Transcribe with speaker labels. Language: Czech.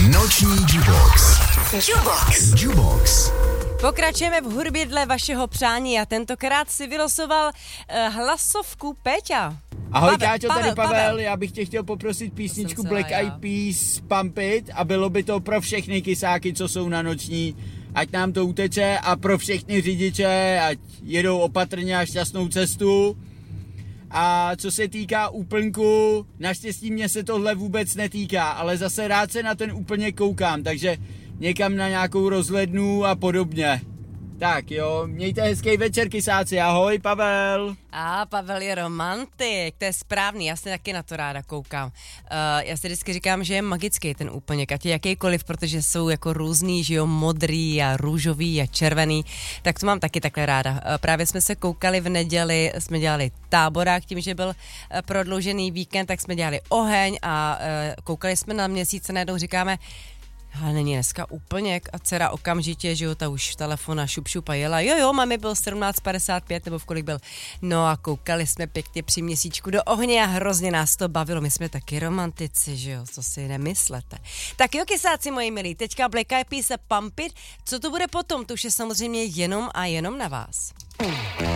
Speaker 1: Noční Jubox. Jubox.
Speaker 2: Pokračujeme v hudbě dle vašeho přání a tentokrát si vylosoval hlasovku Péťa.
Speaker 3: Ahoj Káťo, tady Pavel, já bych tě chtěl poprosit písničku Black Eyed Peas Pump It a bylo by to pro všechny kysáky, co jsou na noční, ať nám to uteče a pro všechny řidiče, ať jedou opatrně a šťastnou cestu. A co se týká úplňku, naštěstí mě se tohle vůbec netýká, ale zase rád se na ten úplně koukám, takže někam na nějakou rozhlednu a podobně. Tak jo, mějte hezký večer, kysáci, ahoj Pavel.
Speaker 2: Pavel je romantik, to je správný, já se taky na to ráda koukám. Já si vždycky říkám, že je magický ten úplněk, ať je jakýkoliv, protože jsou jako různý, že jo, modrý a růžový a červený, tak to mám taky takhle ráda. Právě jsme se koukali v neděli, jsme dělali táborák, tím, že byl prodloužený víkend, tak jsme dělali oheň a koukali jsme na měsíc a najednou říkáme, ale není dneska úplněk a dcera okamžitě, že jo, ta už telefona šup a jela. Jo, mami byl 17:55 nebo v kolik byl. No a koukali jsme pěkně při měsíčku do ohně a hrozně nás to bavilo. My jsme taky romantici, že jo, co si nemyslete. Tak jo, kysáci moji milí, teďka Black Eyed Peas a Pump It. Co to bude potom? To už je samozřejmě jenom a jenom na vás.